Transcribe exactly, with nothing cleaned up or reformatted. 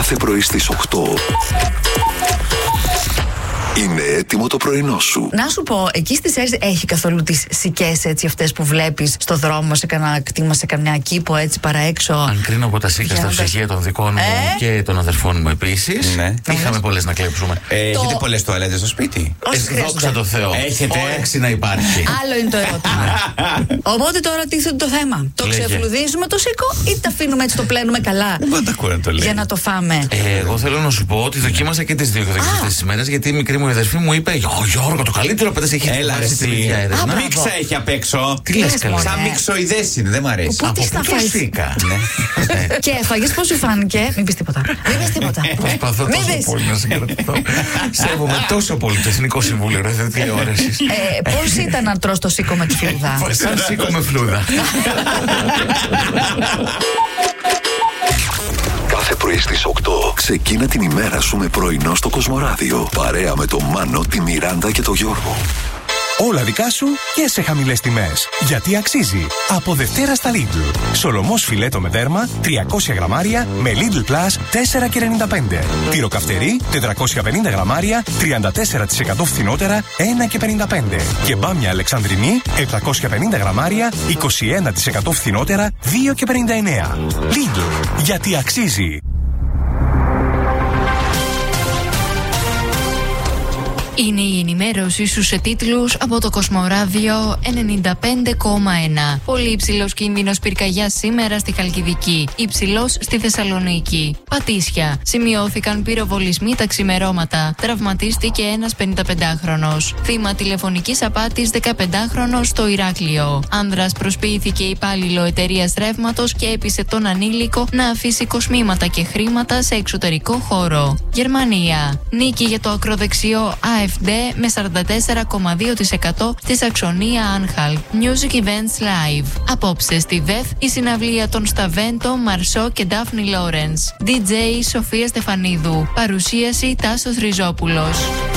Κάθε πρωί στις οκτώ. Είναι έτοιμο το πρωινό σου. Να σου πω, εκεί στις Σέρες έχει καθόλου τις σικές έτσι αυτές που βλέπεις στο δρόμο, σε κανένα κτήμα, σε καμιά κήπο έτσι παραέξω? Αν κρίνω από τα σίκα στα ψυγεία των δικών μου ε? και των αδερφών μου επίσης, ναι. είχαμε πολλές να κλέψουμε. Ε, το... Έχετε πολλές τουαλέτες στο σπίτι? Ε, δόξα τω Θεώ. Έχετε όρεξη να υπάρχει. Άλλο είναι το ερώτημα. Οπότε τώρα τίθεται το θέμα. Το ξεφλουδίζουμε το σίκο ή τα αφήνουμε έτσι, το πλένουμε καλά? Δεν τα ακούω να το λέει. Για να το φάμε. Ε, εγώ θέλω να σου πω ότι δοκίμασα και τις δύο αυτές τις μέρες, γιατί η μικρή μου αδερφή μου είπε: Ω Γιώργο, το καλύτερο πέτας έχει. Έλα, εσύ. Μίξα έχει απ' έξω. Τι λες καλά? Σαν μιξοειδές είναι, δεν μ' αρέσει. Από πού το σίκα? Και έφαγες, πώς σου φάνηκε? Μην πεις τίποτα. Μην πεις τίποτα. Προσπαθώ τόσο πολύ να συγκρατηθώ. Σέβομαι τόσο πολύ το Εθνικό Συμβούλιο Ραδιοτηλεόρασης. Πώς ήταν να τρως το σίκο με τη φλούδα? Σαν σίκο με φλούδα. Κάθε πρωί στις οκτώ ξεκίνα την ημέρα σου με πρωινό στο Κοσμοράδιο. Παρέα με τον Μάνο, τη Μιράντα και τον Γιώργο. Όλα δικά σου και σε χαμηλές τιμές. Γιατί αξίζει. Από Δευτέρα στα Lidl. Σολομός φιλέτο με δέρμα τριακόσια γραμμάρια με Lidl Plus τέσσερα και ενενήντα πέντε. Τυροκαυτερί τετρακόσια πενήντα γραμμάρια τριάντα τέσσερα τοις εκατό φθηνότερα ένα και πενήντα πέντε. Και μπάμια Αλεξανδρινή επτακόσια πενήντα γραμμάρια είκοσι ένα τοις εκατό φθηνότερα δύο και πενήντα εννέα. Lidl. Γιατί αξίζει. Είναι η ενημέρωση σου σε τίτλους από το Κοσμοράδιο ενενήντα πέντε κόμμα ένα. Πολύ υψηλός κίνδυνος πυρκαγιάς σήμερα στη Χαλκιδική. Υψηλός στη Θεσσαλονίκη. Πατήσια. Σημειώθηκαν πυροβολισμοί τα ξημερώματα. Τραυματίστηκε ένας πενηνταπεντάχρονος. Θύμα τηλεφωνικής απάτης δεκαπεντάχρονος στο Ηράκλειο. Άνδρας προσποιήθηκε υπάλληλο εταιρείας ρεύματος και έπεισε τον ανήλικο να αφήσει κοσμήματα και χρήματα σε εξωτερικό χώρο. Γερμανία. Νίκη για το ακροδεξιό AfD με σαράντα τέσσερα κόμμα δύο τοις εκατό στη Σαξονία Άνχαλτ. Music Events Live. Απόψε στη ΔΕΘ η συναυλία των Σταβέντο, Μαρσό και Ντάφνη Λόρενς. ντι τζέι Σοφία Στεφανίδου. Παρουσίαση Τάσος Ριζόπουλος.